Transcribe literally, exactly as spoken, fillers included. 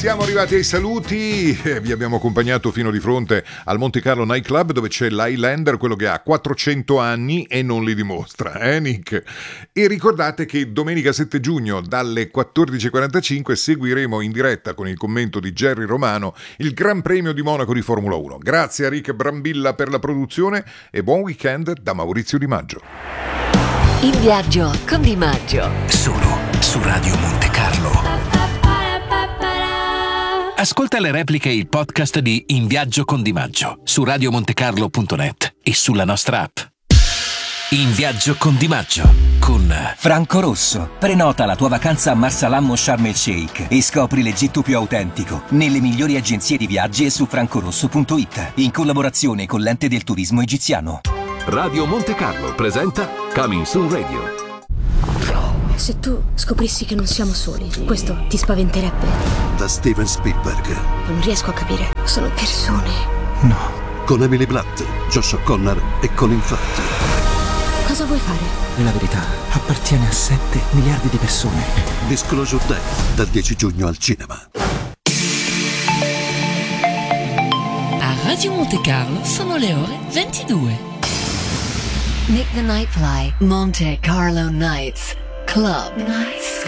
Siamo arrivati ai saluti, eh, vi abbiamo accompagnato fino di fronte al Monte Carlo Night Club, dove c'è l'Highlander, quello che ha quattrocento anni e non li dimostra, eh Nick? E ricordate che domenica sette giugno dalle quattordici e quarantacinque seguiremo in diretta con il commento di Jerry Romano il Gran Premio di Monaco di Formula uno. Grazie a Rick Brambilla per la produzione e buon weekend da Maurizio Di Maggio. In viaggio con Di Maggio, solo su Radio Monte Carlo. Ascolta le repliche e il podcast di In viaggio con Di Maggio su radiomontecarlo punto net e sulla nostra app. In viaggio con Di Maggio con Franco Rosso. Prenota la tua vacanza a Marsalam Sharm el Sheikh e scopri l'Egitto più autentico nelle migliori agenzie di viaggi e su francorosso punto it, in collaborazione con l'Ente del Turismo Egiziano. Radio Monte Carlo presenta Coming Soon Radio. Se tu scoprissi che non siamo soli, questo ti spaventerebbe? Da Steven Spielberg. Non riesco a capire. Sono persone. No. Con Emily Blunt, Josh O'Connor e Colin Firth. Cosa vuoi fare? La verità appartiene a sette miliardi di persone. Disclosure Day, dal dieci giugno al cinema. A Radio Monte Carlo sono le ore ventidue. Nick the Nightfly, Monte Carlo Nights Club. Nice.